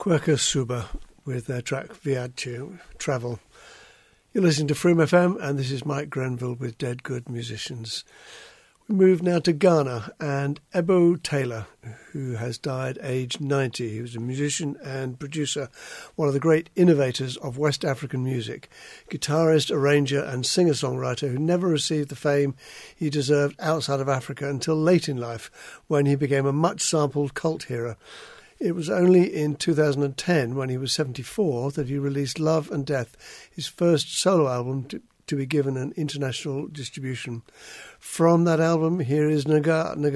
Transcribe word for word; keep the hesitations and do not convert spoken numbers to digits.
Quercus Suba with their track Viaggio, Travel. You're listening to Freedom F M, and this is Mike Grenville with Dead Good Musicians. We move now to Ghana and Ebo Taylor, who has died aged ninety. He was a musician and producer, one of the great innovators of West African music, guitarist, arranger and singer-songwriter who never received the fame he deserved outside of Africa until late in life, when he became a much-sampled cult hero. It was only in two thousand ten, when he was seventy-four, that he released Love and Death, his first solo album to, to be given an international distribution. From that album, here is Naga Naga.